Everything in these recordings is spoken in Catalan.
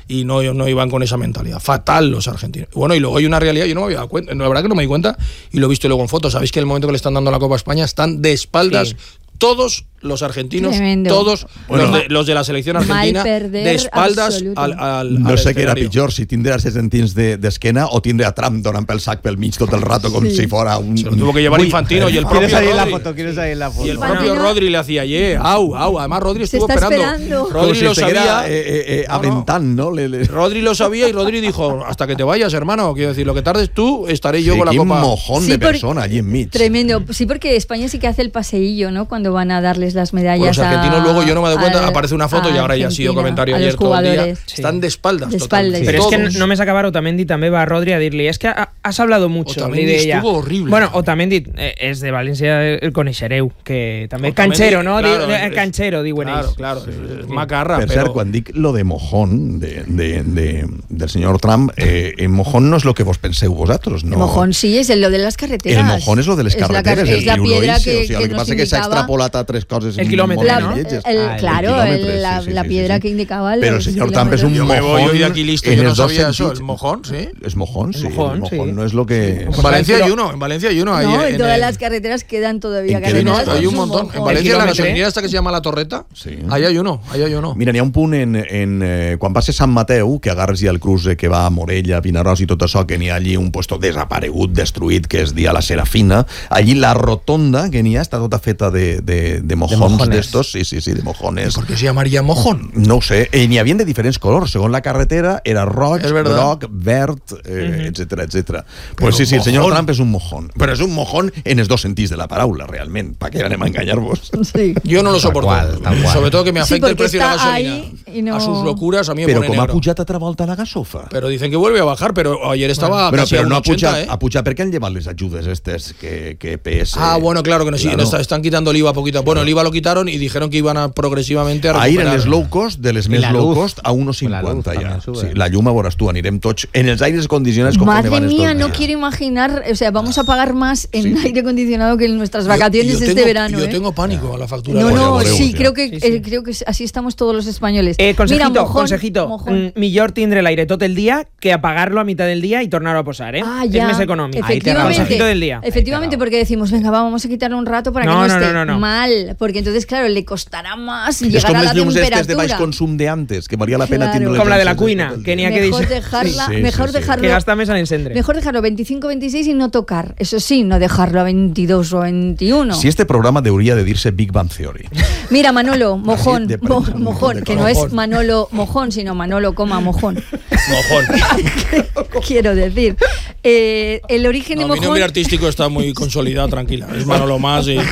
y no iban con esa mentalidad. Fatal los argentinos. Bueno, y luego hay una realidad, yo no me había dado cuenta, la verdad que no me di cuenta y lo he visto luego en fotos. Sabéis que en el momento que le están dando la Copa a España están de espaldas todos los argentinos, tremendo. Todos los de la selección argentina, de espaldas al no sé què era escenario. pitjor, si tindre els argentins d'esquena o tindre a Trump donant pel sac pel mig tot el rato, com si fora un... Se lo tuvo que llevar Infantino y el propio Rodri. ¿Quieres salir la foto? Y el propio Rodri le hacía, au. Además, Rodri estuvo esperando. Rodri Rodri lo sabía. Aventant, ¿no? Rodri lo sabía y Rodri dijo, hasta que te vayas, hermano. Quiero decir, lo que tardes tú, estaré yo con la copa. Quin mojón de persona allí en mig. Tremendo. Sí, porque España sí que hace el paseillo, ¿no? Cuando van a darles las medallas los argentinos luego yo no me doy cuenta, aparece una foto y ahora ya ha sido comentario ayer todo el día. Están de espaldas. Pero es que només acaba Otamendi també va a Rodri a dir-li es que has hablado mucho. Otamendi estuvo horrible. Bueno, Otamendi és de València, el coneixereu, que també canchero, ¿no? Claro, canchero, diuen ells. Claro, es macarra. Per cert, quan dic lo de mojón del señor Trump, mojón no es lo que vos penseu vosaltres, ¿no? El mojón sí, es lo de las carreteras. El mojón es lo de les carreteres, es la piedra que, o sigui, el que passa és que s'ha extrapolat a tres coses el quilòmetre, molt ¿no? lletges. Claro, la piedra que indicaba. Pero el señor Trump es un yo mojón. Me voy hoy de aquí listo, yo no sabía eso. ¿El mojón? Sí. Es mojón, sí. El mojón no es lo que... En Valencia hay uno. No, en todas las carreteras quedan todavía carreteras. Hay un montón. En Valencia, la gasolinera esta que se llama La Torreta, ahí hay uno. Mira, n'hi ha un punt quan va ser Sant Mateu, que agarres ja el cruce que va a Morella, Vinaròs i tot això, que n'hi ha allí un puesto desaparegut, destruït, que es dia la Serafina. Allí la rotonda que n'hi ha està tota feta de mojons d'estos. Sí, de mojones. ¿Por qué se llamaría mojón? No ho sé. N'hi havien de diferents colors. Segons la carretera, era roig, groc, verd, etcétera. Pues sí, el senyor Trump és un mojón. Però és un mojón en els dos sentits de la paraula, realment. ¿Para qué anem a engañar-vos? Sí. Yo no lo soporto. Sobre todo que me afecta el precio de la gasolina. No... A sus locuras, a mí me però pone com negro. ha pujat altra volta la gasofa? Pero dicen que vuelve a bajar, pero ayer estaba casi però a no 1,80, ha pujat perquè han llevat les ajudes estes que PS... bueno, claro que no, sí, están quitando el IVA poquito. Bueno, el IVA lo quitaron y dijeron que iban a progresivamente a recuperar. Ahir en les low cost, de les més low cost, a 1,50 ja. Sí, la llum, veuràs tu, anirem tots en els aires condicionats. Madre mía, no quiero imaginar, o sea, vamos a pagar más en aire acondicionado que en nuestras vacaciones este verano. Yo tengo pánico a la factura. No, sí, creo que así estamos todos los españoles. Consejito, millor tindre l'aire tot el dia que apagarlo a mitad del día y tornar a posar, ¿eh? Ya. Es más económico. Consejito del día. Efectivamente, porque decimos, venga, vamos a quitarlo un rato para que no esté mal, porque entonces, claro, le costará más llegar a la temperatura. Es com les llums estes de baix consum de antes, que valia la pena tindre-les. Com la de la cuina, que n'hi ha que mejor dejarlo, que gasta més en encendre. Mejor dejarlo 25-26 y no tocar. Eso sí, no dejarlo a 22 o 21. Si este programa debería de dirse Big Bang Theory. Mira, Manolo, mojón, que no es Manolo mojón, sino Manolo, mojón. Quiero decir. El origen de mojón... Mi nombre artístico está muy consolidado, tranquila. Es Manolo más y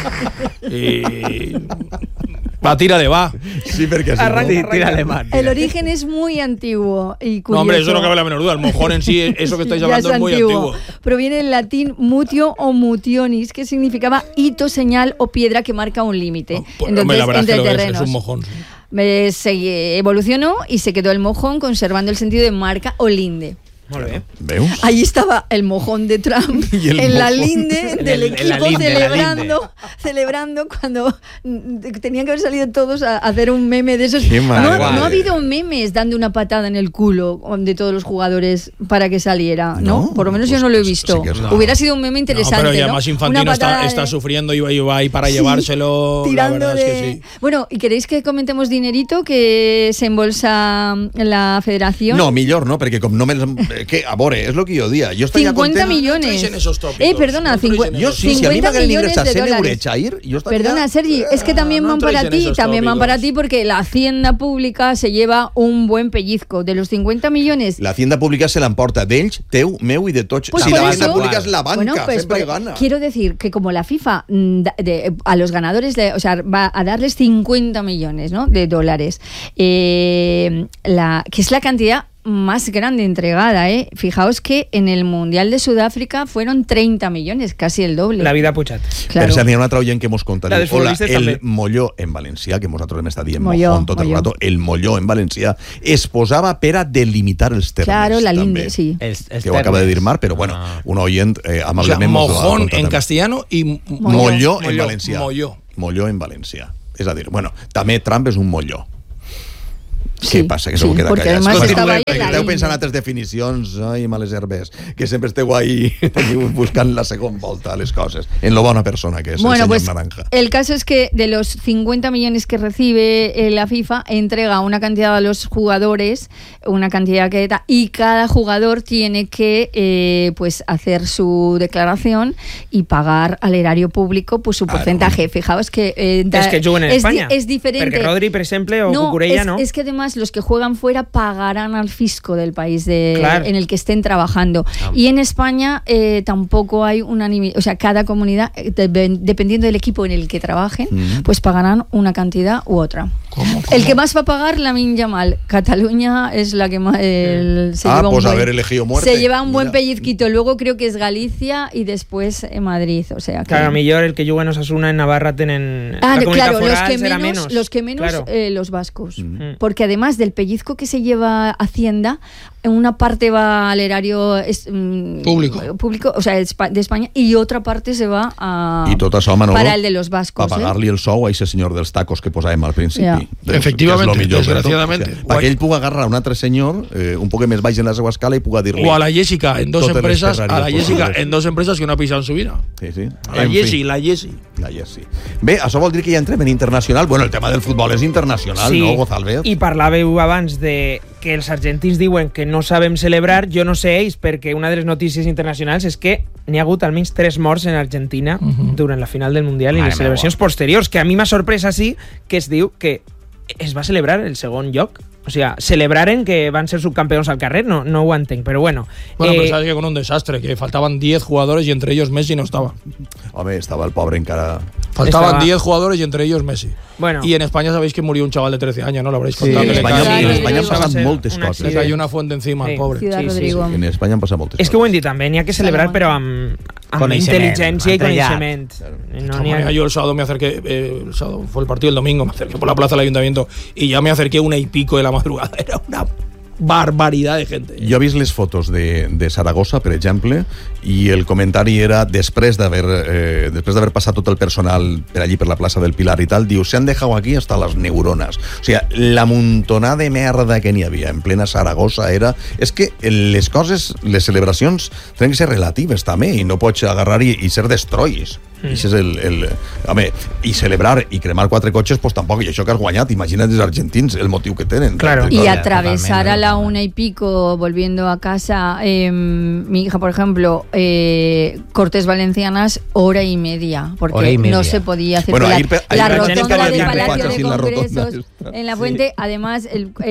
va, tírale, va. Sí, perquè tira alemán. El origen es muy antiguo y curioso. No, hombre, eso no cabe la menor duda. El mojón en sí, eso que estáis hablando es muy antiguo. Proviene del latín mutio o mutionis, que significaba hito, señal o piedra que marca un límite. Entonces, la verdad es que es un mojón. Se evolucionó y se quedó el mojón conservando el sentido de marca o linde. Molt bé. ¿Veus? Ahí estaba el mojón de Trump en la linde del equipo celebrando cuando tenían que haber salido todos a hacer un meme de esos. No ha habido memes dando una patada en el culo de todos los jugadores para que saliera, ¿no? Por lo menos yo no lo he visto. Hubiera sido un meme interesante, pero ya más Infantino está sufriendo y va ahí para llevárselo. Tirando la verdad es que sí. Bueno, ¿y queréis que comentemos dinerito que se embolsa la federación? No, millor no, perquè com no me... Que, a veure, és el que jo dia. Jo 50 millones. Perdona, 50 si a mi m'hagueren ingresat 100 euros, Jair, yo estaría... Perdona, Sergi, es que también van para ti, porque la Hacienda Pública se lleva un buen pellizco. De los 50 millones... La Hacienda Pública se l'emporta d'ells, teu, meu i de tots. Pues si la Hacienda Pública es la banca, siempre gana. Quiero decir que como la FIFA a los ganadores, va a darles 50 millones, ¿no?, de dólares, que es la cantidad más grande entregada, ¿eh? Fijaos que en el Mundial de Sudáfrica fueron 30 millones, casi el doble. La vida ha pujat. Claro. Per cert, hi ha un altre oient que mos conta. Hola, el molló en valencià, que nosaltres hem estat dient mojón tot el rato, el molló en valencià es posava per a delimitar els termes. Claro, la linde, sí. Que ho acaba de dir Marc, però bueno, un oient amablement... Mojón en castellano y molló en valencià. Molló en valencià. És a dir, bueno, també Trump és un molló. Què passa? Que segur queda perquè callat. además estava ahí esteu pensant en altres definicions, ai, males herbes, que sempre esteu ahí buscant la segona volta a les coses, en lo bona persona que és el señor Naranja. El caso es que de los 50 millones que recibe la FIFA, entrega una cantidad a los jugadores, una cantidad que y cada jugador tiene que pues hacer su declaración y pagar al erario público pues su porcentaje. Fijaos que es que juguen en España. Es diferente. Porque Rodri, por ejemplo, o Cucurella, ¿no? Es que además los que juegan fuera pagarán al fisco del país en el que estén trabajando. Y en España tampoco hay unanimidad. O sea, cada comunidad, dependiendo del equipo en el que trabajen, pues pagarán una cantidad u otra. ¿Cómo? El que más va a pagar, Lamine Yamal. Cataluña es la que más haber elegido muerte. Se lleva un buen pellizquito. Luego creo que es Galicia y después Madrid. O sea, claro, mejor el que juega en Osasuna en Navarra tienen claro, los que menos claro. Los vascos. Porque además del pellizco que se lleva Hacienda, una parte va al erario público, o sea, de España, y otra parte se va a para el de los vascos. Para pagar-li el sou a ese senyor dels tacos que posàvem al principi. Yeah. Efectivamente, desgraciadamente. Perquè ell puga agarrar un altre senyor un poc més baix en la seva escala i puga dir-li... O a la Jessica en dos empresas, que no ha pisado en su vida. Sí. La Jessi. Bé, això vol dir que ja entrem en internacional. Bueno, el tema del futbol és internacional, sí, no, González? I parlàveu abans de que els argentins diuen que no sabem celebrar. Jo no sé ells, perquè una de les notícies internacionals és que n'hi ha hagut almenys 3 morts en Argentina durant la final del Mundial i les celebracions posteriors, que a mi m'ha sorprès així que es diu que es va celebrar el segon lloc. O sea, celebraren que van ser subcampeones al carrer, no ho entenc, pero bueno. Bueno, pero sabes que con un desastre, que faltaban 10 jugadores y entre ellos Messi no estaba. Hombre, estaba el pobre encara... Faltaban 10 jugadores y entre ellos Messi. Bueno. Y en España sabéis que murió un chaval de 13 años, ¿no? Lo habréis contado. Sí, en España han pasado moltes coses. Le cayó una fuente encima, al pobre. Sí. En España han pasado moltes coses. És que ho hem dit també, n'hi ha que celebrar, però amb intel·ligència i coneixement. Yo el sábado me acerqué, el sábado fue el partido, el domingo me acerqué por la plaza del ayuntamiento y ya me acerqué 1:00 de la madrugada. Era una barbaridad de gente. Jo he vist les fotos de Saragossa, per exemple, i el comentari era, després d'haver passat tot el personal per allí, per la plaça del Pilar i tal, diu, se han dejado aquí hasta las neuronas. O sigui, la muntonada de merda que n'hi havia en plena Saragossa era... És que les coses, les celebracions, tenen que ser relatives també, i no pots agarrar i ser destrois. Això és home, i celebrar i cremar 4 cotxes, pues tampoc, i això que has guanyat, imagina't els argentins el motiu que tenen. Claro. Y atravesar a la 1:00 volviendo a casa, mi hija, por ejemplo, Cortes Valencianas, 1:30, porque no se podía hacer la rotonda del Palacio de Congresos en la Fuente. Además,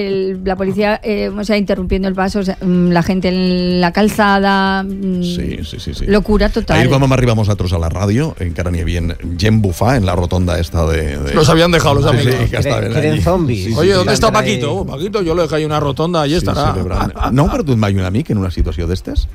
la policía, o sea, interrumpiendo el paso, o sea, la gente en la calzada. Sí. Locura total. Ahir quan arribamos nosotros a la radio, encara n'hi havia gent bufà en la rotonda esta de... Los habían dejado los amigos. Sí, que estaven allí. Zombies. Oye, ¿dónde está Paquito? Paquito, yo le dejé ahí una rotonda, allí estará. ¿No ha perdut mai un amic en una situació d'estes?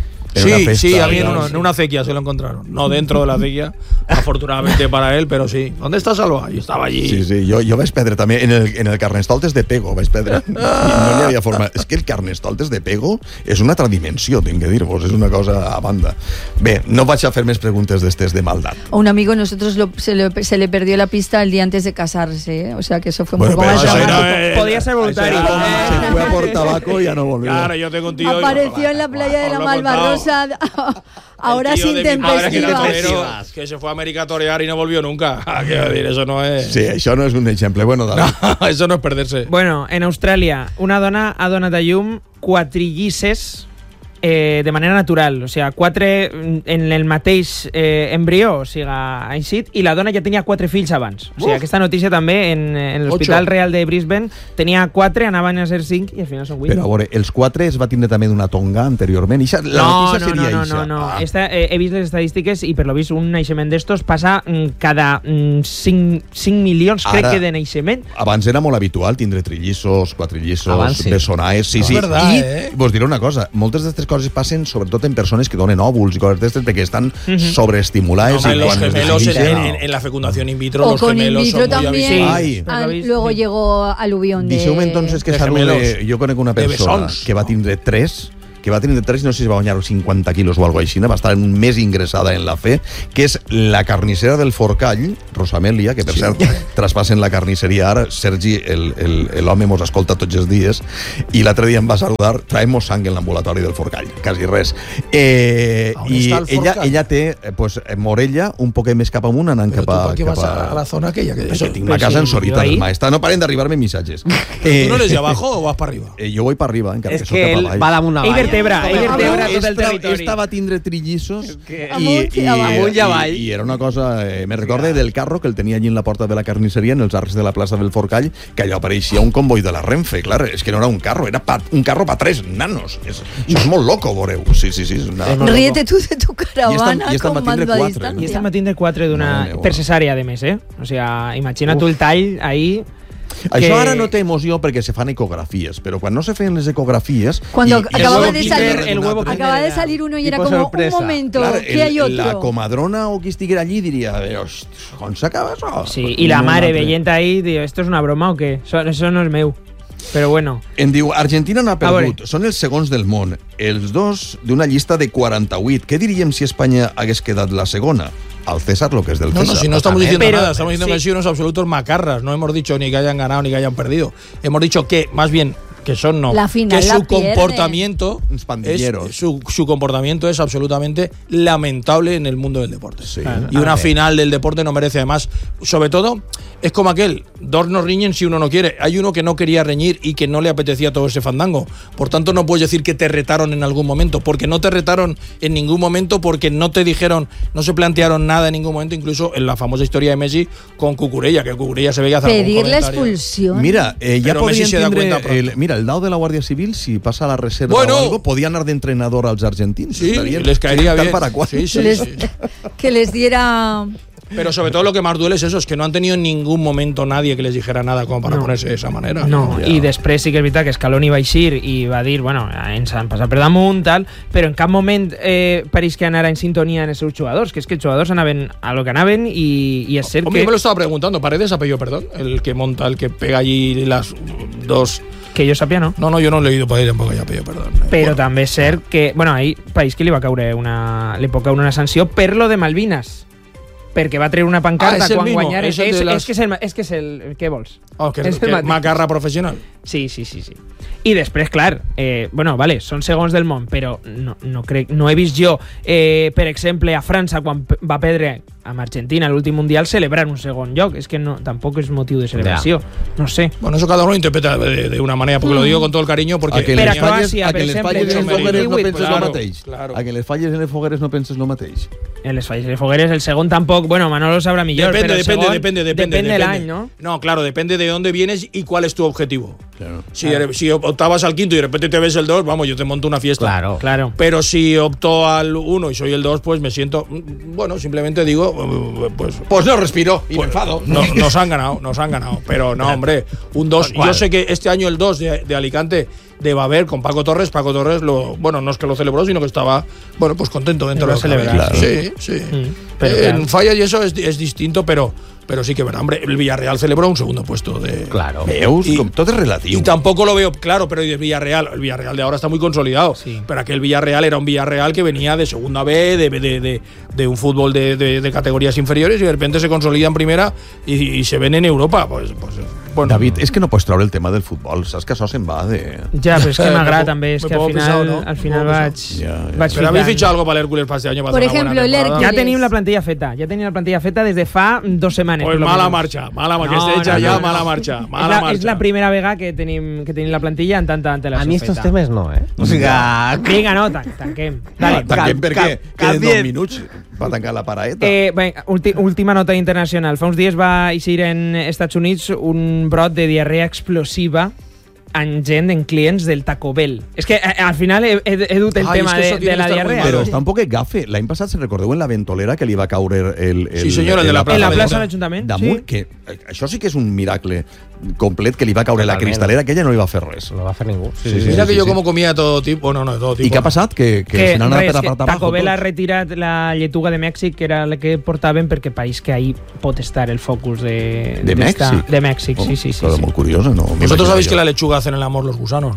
Sí, a mí en una acequia se lo encontraron. No dentro de la acequia, afortunadamente para él, pero sí. ¿Dónde está Salva? Yo estaba allí. Sí, jo vaig perdre també en el Carnestoltes de Pego, vaig perdre. No n'hi havia forma. És que el Carnestoltes de Pego és una altra dimensió, tinc que dir-vos, és una cosa a banda. Bé, no vaig a fer més preguntes d'estes de maldat. A un amigo nosotros se le perdió la pista el día antes de casarse, o sea que eso fue muy Podía ser voluntario. Se fue a por tabaco y ya no volvió. Claro, yo tengo un tío. Apareció en la playa de la Malvarrosa. Ahora sin tempestivas. Que se fue a América a torear y no volvió nunca. Quiero decir, eso no es... Sí, això no és un exemple. Bueno, David. No, eso no es perderse. Bueno, en Austràlia, una dona ha donat a llum 4 llisses de manera natural, o sea, 4 en el mateix embrió, o sigui, així, i la dona ja tenia 4 fills abans. O sigui, aquesta notícia també en l'Hospital Real de Brisbane tenia 4, anaven a ser 5 i al final són 8. Però a veure, els 4 es va tindre també d'una tonga anteriorment. No. He vist les estadístiques i per lo vist un naixement d'estos passa cada 5 milions, crec que de naixement. Abans era molt habitual tindre trillissos, quatrillissos, besonaes, sí. I vos diré una cosa, moltes d'aquestes coses passen sobretot en persones que donen òvuls i coses d'aquestes perquè estan sobreestimulades. Los gemelos en la fecundación in vitro, los gemelos son muy habituales. Luego llegó aluvión de... Deixeu-me entonces que salude, jo conec una persona que va tindre 3, que va tenir 3, no sé si va guanyar 50 quilos o alguna cosa així, va estar un mes ingressada en la fe, que és la carnissera del Forcall, Rosamèlia, que per cert traspassen la carnisseria ara. Sergi, l'home mos escolta tots els dies, i l'altre dia em va saludar, traemos sang en l'ambulatori del Forcall, quasi res. I ella té Morella un poc més cap amunt, anant cap a... Però tu per què vas a la zona aquella? Perquè tinc una casa en Sorita del Maestà. No paren d'arribar-me missatges. ¿Tú no eres de abajo o vas para arriba? Jo voy para arriba, encara és que soc cap a baix. va damunt una vall. Ell vertebra tot el territori. Esta va tindre trillissos amunt i avall. I era una cosa... Me recorde del carro que el tenia allí en la porta de la carnisseria, en els arcs de la plaça del Forcall, que allò apareixia un comboi de la Renfe. Clar, és que no era un carro, era un carro para 3 nanos. Això és molt loco, veureu. Sí. Ríete tú de tu caravana con mando a distancia. I estan matint de 4 per cesària, de més, O sea, imagina tu el tall ahí... Això ara no té emoció perquè se fan ecografies, però quan no se feien les ecografies... Cuando acababa de salir uno y era como, un momento, clar, ¿qué hay otro? La comadrona o qui estiguera allí diria, com s'acaba això? Sí, i la mare veient ahí, diu, ¿esto es una broma o qué? Eso no és meu. Però bueno. Em diu, Argentina n'ha perdut, són els segons del món, els dos d'una llista de 48. Què diríem si Espanya hagués quedat la segona? Al César lo que es del César. No, si no estamos diciendo nada, estamos diciendo que han sido unos absolutos macarras. No hemos dicho ni que hayan ganado ni que hayan perdido. Hemos dicho que, más bien, que son no, la final, que su comportamiento su comportamiento es absolutamente lamentable en el mundo del deporte. Sí. Y una final del deporte no merece, además, sobre todo, es como aquel, dos no riñen si uno no quiere. Hay uno que no quería reñir y que no le apetecía todo ese fandango. Por tanto, no puedes decir que te retaron en algún momento, porque no te retaron en ningún momento, porque no te dijeron, no se plantearon nada en ningún momento, incluso en la famosa historia de Messi con Cucurella, que Cucurella se ve que hace pedir la expulsión. Mira, ya podien tindre el dau de la Guàrdia Civil, si passa a la reserva o algo, podía anar d'entrenador als argentins. Sí, les caería bien. Que les diera... Pero sobre todo lo que más duele es eso, es que no han tenido en ningún momento nadie que les dijera nada como para ponerse de esa manera. No, i després sí que és veritat que Scaloni va eixir i va dir, bueno, ens han passat per damunt, tal, però en cap moment pareix que anara en sintonia en els seus jugadors, que és que els jugadors anaven a lo que anaven i és cert Hombre, que... yo me lo estaba preguntando, Paredes apellido, perdón, el que monta, el que pega allí las dos... Que jo sàpia, no? No, yo no he leído Paredes tampoco, ya apellido, perdón. Però també és cert que, bueno, ahir pareix que li pot caure una sanció per lo de Malvinas. Perquè va treure una pancarta quan guanyaren. És que és el... Què vols? Macarra professional. Sí. I després, clar, vale, són segons del món, però no he vist jo, per exemple, a França, quan va perdre amb Argentina l'últim Mundial, celebrar un segon lloc. És que tampoc és motiu de celebració. No sé. Bueno, eso cada uno interpreta de una manera, porque lo digo con todo el cariño, porque... A que les falles en les fogueres no penses el mateix. A que les falles en les fogueres no penses el mateix. En les falles en les fogueres, el segon tampoc... Bueno, Manolo sabrá millor, depende del año, ¿no? No, claro, depende de dónde vienes y cuál es tu objetivo. Claro. Si optabas al quinto y de repente te ves el 2, vamos, yo te monto una fiesta. Claro. Pero si opto al 1 y soy el 2, pues me siento... Bueno, simplemente digo, pues no respiro y me enfado. Nos han ganado. Pero no, hombre, un 2. Yo sé que este año el 2 de Alicante debe haber con Paco Torres. Paco Torres, no es que lo celebró, sino que estaba, pues contento dentro de la celebrar. Sí. En fallas y eso es distinto, pero sí que verdad, hombre, el Villarreal celebró un segundo puesto de... Claro. Veus, todo es relativo. Y tampoco lo veo claro, pero el Villarreal de ahora está muy consolidado. Sí. Pero aquel Villarreal era un Villarreal que venía de segunda B, de un fútbol de categorías inferiores, y de repente se consolida en primera y se ven en Europa. Pues bueno. David, és que no pots treure el tema del futbol, saps que això se'n va de... Ja, però és que m'agrada també, és que al final vaig Pero habéis fichado algo para el Hércules para este año. Por ejemplo, el Hércules. Ya tenim la plantilla feta desde fa 2 setmanes. Pues mala marcha, que esté hecha ya, mala marcha. És la primera vegada que tenim la plantilla en tanta antelació. A mi estos temes no, O sigui, vinga, no, tanquem. Tanquem perquè queden 2 minuts per tancar la paraeta. Última nota internacional. Fa uns dies va eixir en Estats Units un brot de diarrea explosiva en gent, en clients del Taco Bell. És que al final he dut el tema de la diarrea. Però està un poc gafe. L'any passat, si recordeu, en la ventolera que li va caure el sí, senyor, el de la plaça de l'Ajuntament. Damunt, que això sí que és un miracle complet, que li va caure la cristalera, que ella no li va fer res. No va fer ningú. Mira que jo com comia todo tipo, no, de todo tipo. I què ha passat? Que se n'han anat per apartar abajo. Taco Bell ha retirat la lletuga de Mèxic, que era la que portaven, perquè país que ahí pot estar el focus de Mèxic. De Mèxic, sí. Cosa molt curiosa, ¿no? Vosotros sabéis que la lechuga hacen el amor los gusanos, ¿no?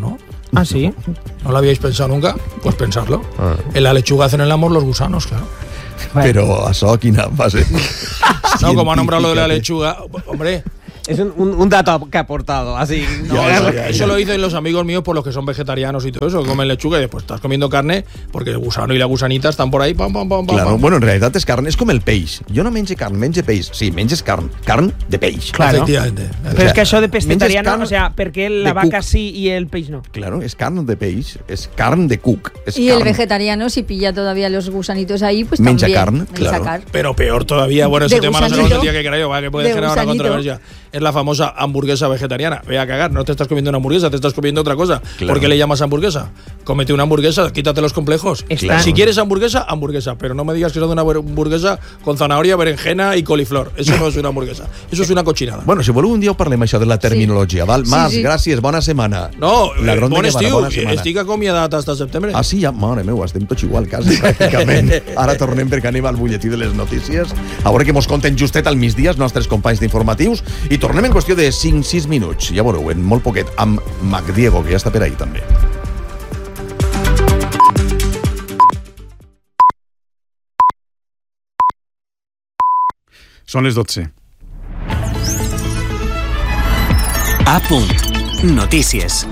Ah, ¿sí? ¿No lo habíais pensado nunca? Pues pensarlo. En la lechuga hacen el amor los gusanos, claro. Pero això quina base? No, como ha nombrado lo de la lechuga, hombre... Es un dato que ha aportado, así. No, eso lo dicen los amigos míos por los que son vegetarianos y todo eso, que comen lechuga y después estás comiendo carne porque el gusano y la gusanita están por ahí, pam, pam, pam, claro, pam. Bueno, en realitat és carn, és com el peix. Jo no menjo carn, menjo peix. Sí, menges carn de peix. Claro. Efectivamente. Pero es que això de pescetariano, o sea, ¿por qué la vaca sí y el peix no? Claro, es carn de peix, es carn de cuc. Y el vegetariano, si pilla todavía los gusanitos ahí, pues menja también. Carn, claro. Pero peor todavía, bueno, ese tema no sé el día que creo, que puede generar una gusanito. controversia. Es la famosa hamburguesa vegetariana. Ve a cagar, no te estás comiendo una hamburguesa, te estás comiendo otra cosa. Claro. ¿Por qué le llamas hamburguesa? Cómete una hamburguesa, quítate los complejos. Claro. Si quieres hamburguesa, hamburguesa. Pero no me digas que es una hamburguesa con zanahoria, berenjena y coliflor. Eso no es una hamburguesa. Eso es una cochinada. Bueno, si voleu un dia parlem això de la terminologia. Val? Mas, gràcies, bona setmana. No, bon estiu. Estic acomiadat hasta setembre. Ah, sí, ja, mare meu, estem tots igual, quasi, pràcticament. Ara tornem perquè anem al butlletí de les notícies. A veure que mos conten justet al migdia els nostres companys d'informatius i tornem en qüestió de 5-6 minuts. Ja veureu, en molt poquet, amb Mac Diego, que ja està per ahí també. Són les 12. A punt. Notícies.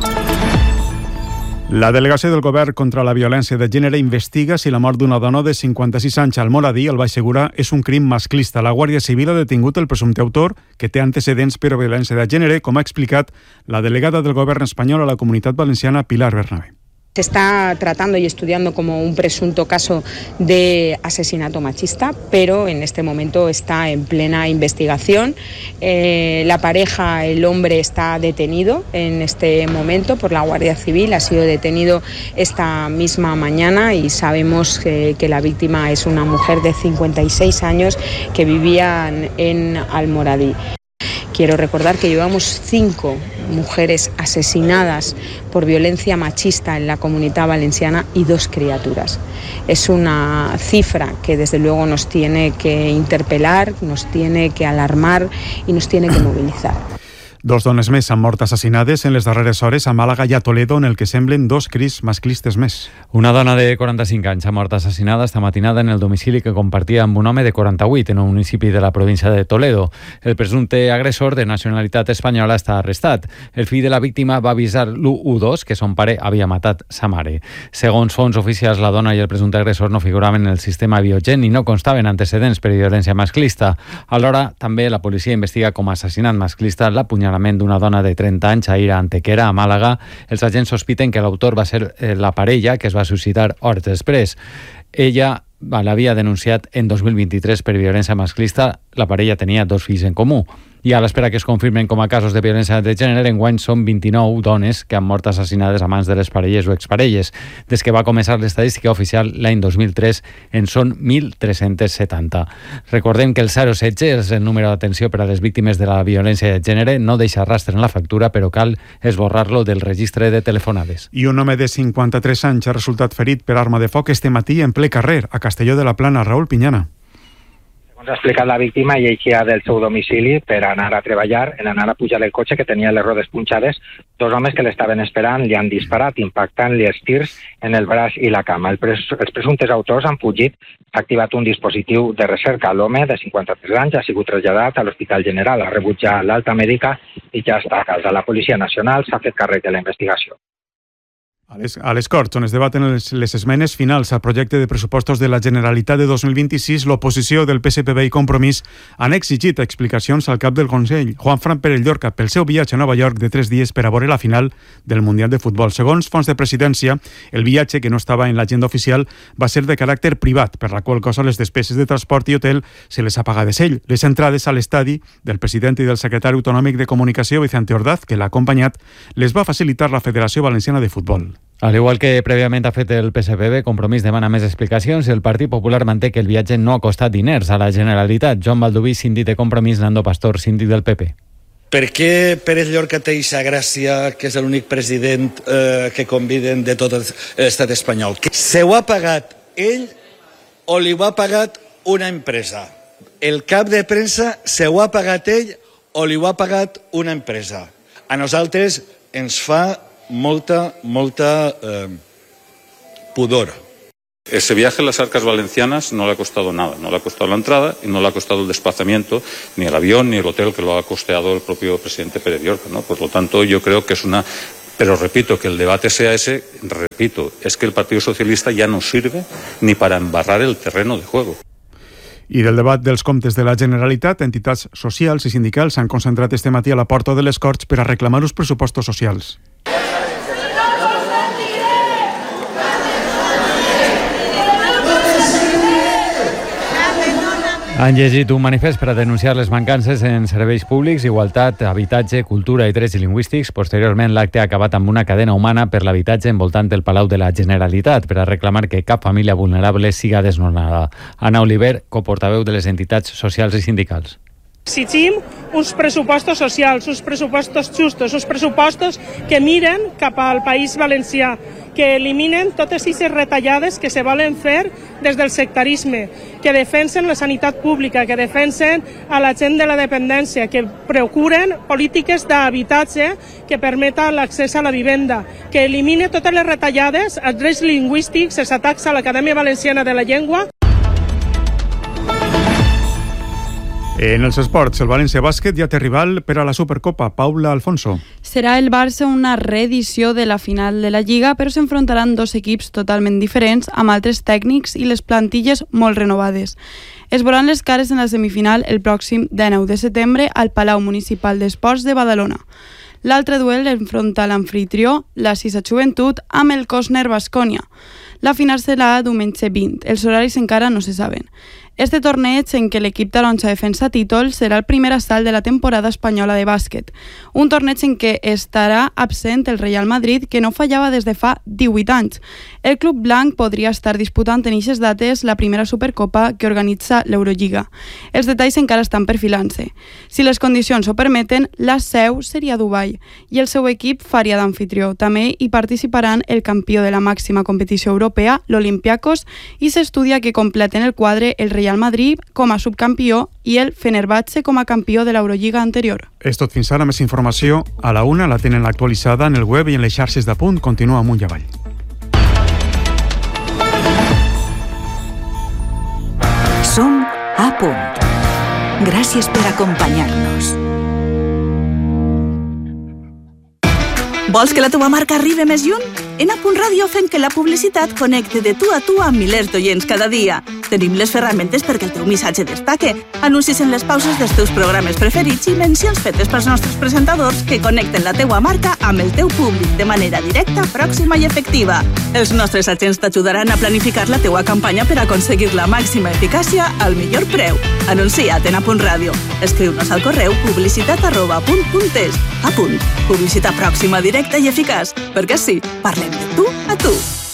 La delegació del govern contra la violència de gènere investiga si la mort d'una dona de 56 anys al Moradí, al Baix Segura, és un crim masclista. La Guàrdia Civil ha detingut el presumpte autor, que té antecedents per violència de gènere, com ha explicat la delegada del govern espanyol a la Comunitat Valenciana, Pilar Bernabé. Se está tratando y estudiando como un presunto caso de asesinato machista, pero en este momento está en plena investigación. La pareja, el hombre, está detenido en este momento por la Guardia Civil, ha sido detenido esta misma mañana y sabemos que la víctima es una mujer de 56 años que vivía en Almoradí. Quiero recordar que llevamos 5 mujeres asesinadas por violencia machista en la Comunitat Valenciana y 2 criaturas. Es una cifra que desde luego nos tiene que interpelar, nos tiene que alarmar y nos tiene que movilizar. 2 dones més han mort assassinades en les darreres hores a Màlaga i a Toledo, en el que semblen 2 crims masclistes més. Una dona de 45 anys ha mort assassinada esta matinada en el domicili que compartia amb un home de 48 en un municipi de la província de Toledo. El presumpte agressor, de nacionalitat espanyola, està arrestat. El fill de la víctima va avisar l'U2 que son pare havia matat sa mare. Segons fonts oficials, la dona i el presumpte agressor no figuraven en el sistema Biogen i no constaven antecedents per violència masclista. Alhora, també la policia investiga com a assassinat masclista l'apunyalament d'una dona de 30 anys a Ira Antequera, a Màlaga. Els agents sospiten que l'autor va ser la parella, que es va suscitar hores després. Ella l'havia denunciat en 2023 per violència masclista. La parella tenia 2 fills en comú. I a l'espera que es confirmen com a casos de violència de gènere, enguany són 29 dones que han mort assassinades a mans de les parelles o exparelles. Des que va començar l'estadística oficial l'any 2003, en són 1.370. Recordem que el 016 és el número d'atenció per a les víctimes de la violència de gènere. No deixa rastre en la factura, però cal esborrar-lo del registre de telefonades. I un home de 53 anys ha resultat ferit per arma de foc este matí en ple carrer, a Castelló de la Plana. Raül Piñana. Ha explicat la víctima i eixia del seu domicili per anar a treballar, en anar a pujar el cotxe que tenia les rodes punxades. 2 homes que l'estaven esperant li han disparat, impactant-li els tirs en el braç i la cama. Els presumptes autors han fugit, s'ha activat un dispositiu de recerca. L'home, de 53 anys, ha sigut traslladat a l'Hospital General, ha rebut ja l'alta mèdica i ja està a casa. La Policia Nacional s'ha fet càrrec de la investigació. A les Corts, on es debaten les esmenes finals al projecte de pressupostos de la Generalitat de 2026, l'oposició del PSPB i Compromís han exigit explicacions al cap del Consell, Juanfran Pérez Llorca, pel seu viatge a Nova York de 3 dies per a veure la final del Mundial de Futbol. Segons fonts de presidència, el viatge, que no estava en l'agenda oficial, va ser de caràcter privat, per la qual cosa les despeses de transport i hotel se les ha pagades ell. Les entrades a l'estadi del president i del secretari autonòmic de Comunicació, Vicente Ordaz, que l'ha acompanyat, les va facilitar la Federació Valenciana de Futbol. Al igual que prèviament ha fet el PSPB, Compromís demana més explicacions. El Partit Popular manté que el viatge no ha costat diners a la Generalitat. Joan Baldoví, síndic de Compromís, Nando Pastor, síndic del PP. Per què Pérez Llorca té aquesta gràcia, que és l'únic president que conviden de tot l'estat espanyol? Se ho ha pagat ell o li ho ha pagat una empresa? El cap de premsa se ho ha pagat ell o li ho ha pagat una empresa? A nosaltres ens fa molta pudor. Ese viaje en las arcas valencianas no le ha costado nada, no le ha costado la entrada y no le ha costado el desplazamiento, ni el avión, ni el hotel que lo ha costeado el propio presidente Pérez Llorca, ¿no? Por lo tanto, yo creo que es una... Pero repito, que el debate sea ese, es que el Partido Socialista ya no sirve ni para embarrar el terreno de juego. I del debat dels comptes de la Generalitat, entitats socials i sindicals s'han concentrat este matí a la porta de les Corts per a reclamar uns pressupostos socials. Han llegit un manifest per a denunciar les mancances en serveis públics, igualtat, habitatge, cultura i drets lingüístics. Posteriorment, l'acte ha acabat amb una cadena humana per l'habitatge envoltant el Palau de la Generalitat per a reclamar que cap família vulnerable siga desnonada. Anna Oliver, coportaveu de les entitats socials i sindicals. Exigim uns pressupostos socials, uns pressupostos justos, uns pressupostos que miren cap al País Valencià, que eliminen totes aquestes retallades que se volen fer des del sectarisme, que defensen la sanitat pública, que defensen a la gent de la dependència, que procuren polítiques d'habitatge que permeten l'accés a la vivenda, que elimine totes les retallades, els drets lingüístics, els atacs a l'Acadèmia Valenciana de la Llengua. En els esports, el València Bàsquet ja té rival per a la Supercopa. Paula Alfonso. Serà el Barça una reedició de la final de la Lliga, però s'enfrontaran dos equips totalment diferents, amb altres tècnics i les plantilles molt renovades. Es veuran les cares en la semifinal el pròxim 19 de setembre al Palau Municipal d'Esports de Badalona. L'altre duel enfronta l'anfitrió, la Sisa Joventut, amb el Cosner Baskonia. La final serà diumenge 20. Els horaris encara no se saben. Este torneig, en què l'equip taronja defensa títol, serà el primer assalt de la temporada espanyola de bàsquet. Un torneig en què estarà absent el Real Madrid, que no fallava des de fa 18 anys. El club blanc podria estar disputant en aquestes dates la primera Supercopa que organitza l'Eurolliga. Els detalls encara estan perfilant-se. Si les condicions ho permeten, la seu seria Dubai i el seu equip faria d'anfitrió. També hi participaran el campió de la màxima competició europea, l'Olympiacos, i s'estudia que completen el quadre el Real Madrid com a subcampió i el Fenerbahce com a campió de l'Eurolliga anterior. És tot fins ara. Més informació a la 1, la tenen actualitzada en el web i en les xarxes d'Apunt. Continua amunt i avall. Som a Punt. Gràcies per acompanyar-nos. Vols que la teva marca arribi més lluny? En Apunt Ràdio fem que la publicitat connecte de tu a tu amb milers d'oients cada dia. Tenim les ferramentes perquè el teu missatge destaque, anuncis en les pauses dels teus programes preferits i mencions fetes pels nostres presentadors que connecten la teua marca amb el teu públic de manera directa, pròxima i efectiva. Els nostres agents t'ajudaran a planificar la teua campanya per aconseguir la màxima eficàcia al millor preu. Anuncia't en Apunt Ràdio. Escriu-nos al correu publicitat@apunt.es. Apunt. Publicitat pròxima, directa i eficaç. Perquè sí, parlem de tu a tu.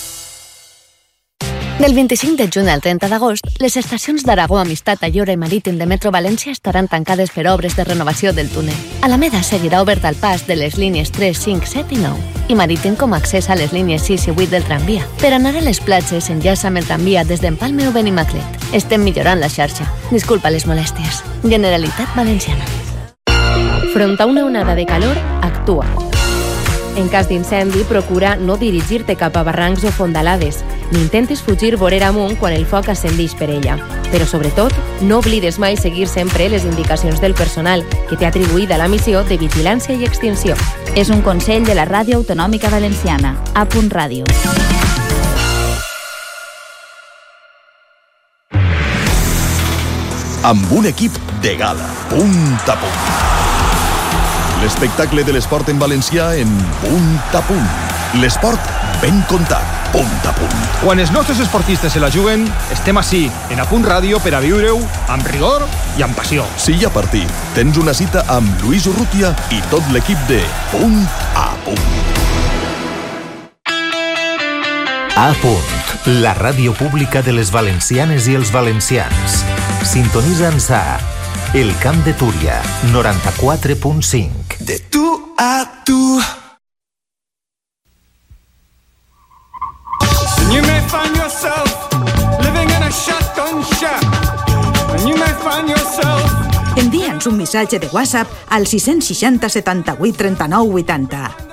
Del 25 de juny al 30 d'agost, les estacions d'Aragó, Amistat, Allora i Marítim de Metro València estaran tancades per obres de renovació del túnel. Alameda seguirà oberta al pas de les línies 3, 5, 7 i 9 i Marítim com a accés a les línies 6 i 8 del tramvia. Per anar a les platges s'enllaça amb el tramvia des d'Empalme o Benimaclet. Estem millorant la xarxa. Disculpa les molèsties. Generalitat Valenciana. Front a una onada de calor, actua. En cas d'incendi, procura no dirigir-te cap a barrancs o fondalades, ni intentis fugir vorera amunt quan el foc ascendeix per ella. Però, sobretot, no oblides mai seguir sempre les indicacions del personal que té atribuïda la missió de vigilància i extinció. És un consell de la Ràdio Autonòmica Valenciana. A.Punt Ràdio. Amb un equip de gala, punt a punt. L'espectacle de l'esport en valencià en Punt a Punt. L'esport ben contat, Punt a Punt. Quan els nostres esportistes se la juguen, estem ací, en A Punt Ràdio, per a viure-ho amb rigor i amb passió. Si hi ha partit, tens una cita amb Lluís Urrutia i tot l'equip de Punt a Punt. A Punt, la ràdio pública de les valencianes i els valencians. Sintonitza'ns a El Camp de Túria, 94.5. De tu a tu. You may find yourself living in a shotgun shack. And you may find yourself. Envia'ns un missatge de WhatsApp al 660 78 39 80.